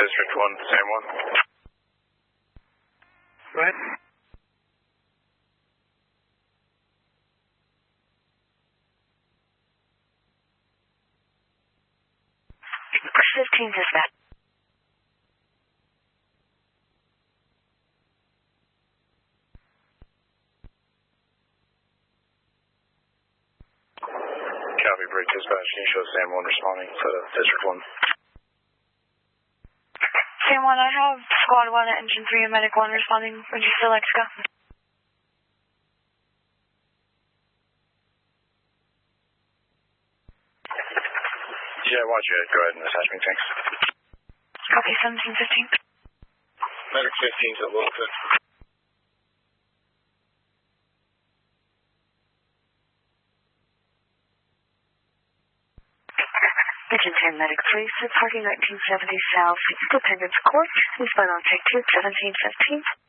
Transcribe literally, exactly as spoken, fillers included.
District one, same one. Right. fifteen dispatch. Copy, break dispatch. Can you show Sam one responding to District one? Sam one, I have Squad one at Engine three and Medic one responding. Would you still like to go? Yeah, watch it. Go ahead and attach me, thanks. Copy, seventeen fifteen. Medic fifteen's at Littleton. Engine ten, Medic three, Sid Parking nineteen seventy South, Independence Court. Please find on take two, seventeen fifteen.